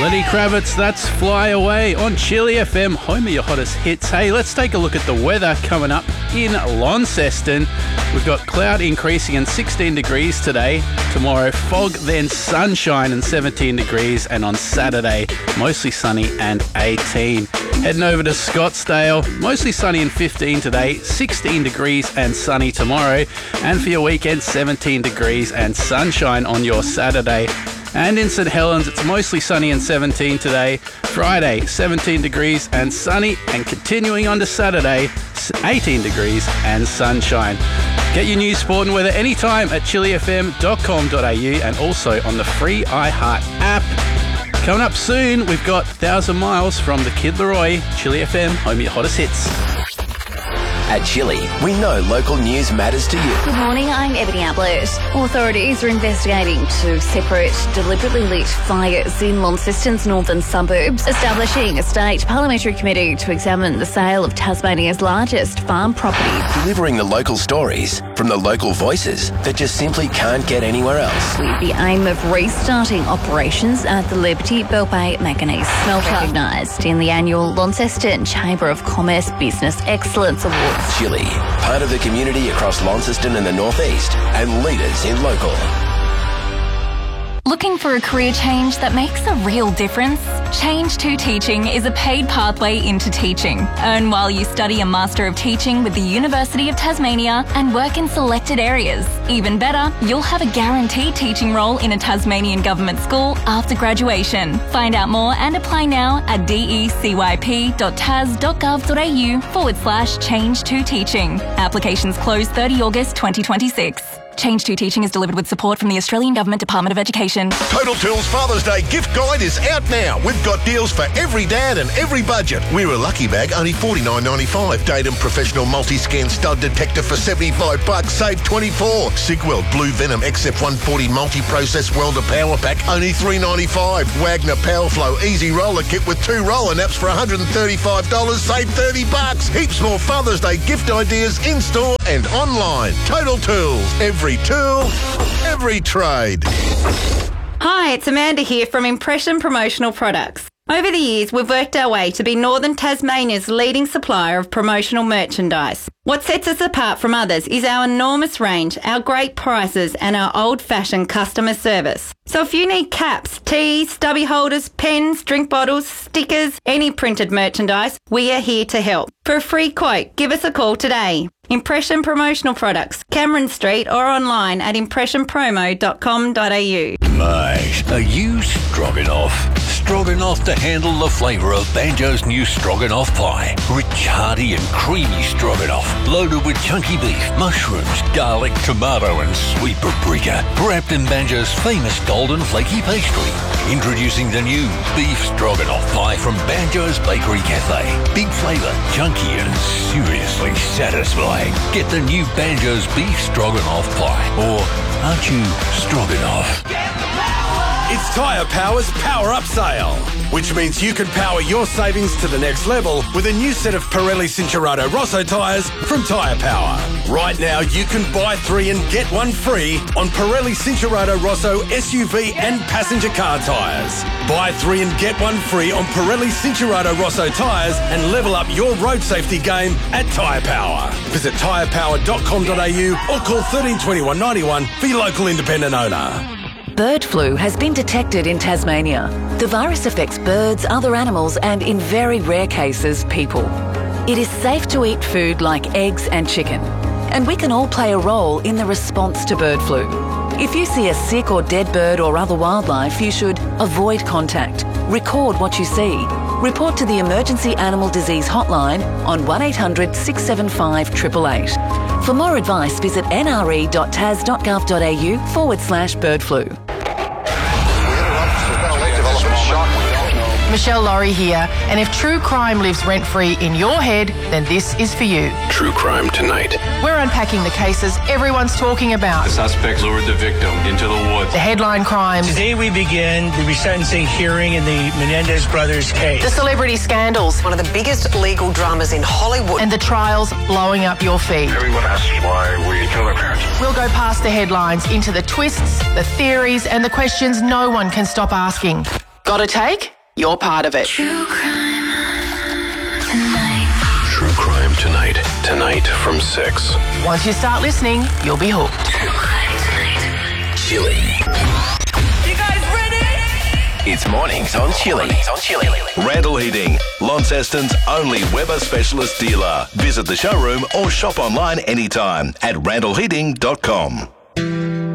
Lenny Kravitz, that's Fly Away on Chili FM, home of your hottest hits. Hey, let's take a look at the weather coming up in Launceston. We've got cloud increasing and 16 degrees today. Tomorrow, fog, then sunshine and 17 degrees. And on Saturday, mostly sunny and 18. Heading over to Scottsdale, mostly sunny and 15 today, 16 degrees and sunny tomorrow. And for your weekend, 17 degrees and sunshine on your Saturday. And in St Helens, it's mostly sunny and 17 today. Friday, 17 degrees and sunny. And continuing on to Saturday, 18 degrees and sunshine. Get your news, sport and weather anytime at chilifm.com.au and also on the free iHeart app. Coming up soon, we've got 1,000 Miles from the Kid Laroi. Chili FM, home of your hottest hits. At Chili, we know local news matters to you. Good morning, I'm Ebony Ablett. Authorities are investigating two separate deliberately lit fires in Launceston's northern suburbs, establishing a state parliamentary committee to examine the sale of Tasmania's largest farm property. Delivering the local stories from the local voices that just simply can't get anywhere else. With the aim of restarting operations at the Liberty Bell Bay Manganese Smelter, recognised in the annual Launceston Chamber of Commerce Business Excellence Award. Chili, part of the community across Launceston and the northeast, and leaders in local. Looking for a career change that makes a real difference? Change to Teaching is a paid pathway into teaching. Earn while you study a Master of Teaching with the University of Tasmania and work in selected areas. Even better, you'll have a guaranteed teaching role in a Tasmanian government school after graduation. Find out more and apply now at decyp.tas.gov.au/Change to Teaching. Applications close 30 August 2026. Change to Teaching is delivered with support from the Australian Government Department of Education. Total Tools Father's Day gift guide is out now. We've got deals for every dad and every budget. We're a lucky bag, only $49.95. Datum Professional Multi-Scan Stud Detector for $75, save $24. Sigweld Blue Venom XF140 Multi-Process Welder Power Pack, only $3.95. Wagner Powerflow Easy Roller Kit with 2 roller naps for $135, save $30. Heaps more Father's Day gift ideas in-store and online. Total Tools, every tool, every trade. Hi, it's Amanda here from Impression Promotional Products. Over the years, we've worked our way to be Northern Tasmania's leading supplier of promotional merchandise. What sets us apart from others is our enormous range, our great prices and our old-fashioned customer service. So if you need caps, tees, stubby holders, pens, drink bottles, stickers, any printed merchandise, we are here to help. For a free quote, give us a call today. Impression Promotional Products, Cameron Street or online at impressionpromo.com.au. Mate, are you stroganoff? Stroganoff to handle the flavour of Banjo's new stroganoff pie. Rich, hearty and creamy stroganoff, loaded with chunky beef, mushrooms, garlic, tomato and sweet paprika, wrapped in Banjo's famous golden flaky pastry. Introducing the new beef stroganoff pie from Banjo's Bakery Cafe. Big flavour, chunky and seriously satisfying. Get the new Banjo's beef stroganoff pie. Or aren't you stroganoff? It's Tyre Power's Power Up Sale, which means you can power your savings to the next level with a new set of Pirelli Cincherato Rosso tyres from Tyre Power. Right now, you can buy 3 and get 1 free on Pirelli Cincherato Rosso SUV and passenger car tyres. Buy 3 and get 1 free on Pirelli Cincherato Rosso tyres and level up your road safety game at Tyre Power. Visit tyrepower.com.au or call 13 21 91 for your local independent owner. Bird flu has been detected in Tasmania. The virus affects birds, other animals and, in very rare cases, people. It is safe to eat food like eggs and chicken. And we can all play a role in the response to bird flu. If you see a sick or dead bird or other wildlife, you should avoid contact, record what you see, report to the Emergency Animal Disease Hotline on 1800 675 888. For more advice, visit nre.tas.gov.au/bird flu. Michelle Laurie here, and if true crime lives rent-free in your head, then this is for you. True crime tonight. We're unpacking the cases everyone's talking about. The suspect lured the victim into the woods. The headline crimes. Today we begin the resentencing hearing in the Menendez brothers case. The celebrity scandals. One of the biggest legal dramas in Hollywood. And the trials blowing up your feed. Everyone asks why we kill our parents. We'll go past the headlines into the twists, the theories, and the questions no one can stop asking. Got a take? you're part of it. True Crime Tonight. Tonight from 6. Once you start listening, you'll be hooked. Chilly. You guys ready? It's mornings on Chilly. Randall Heating, Launceston's only Weber specialist dealer. Visit the showroom or shop online anytime at randallheating.com.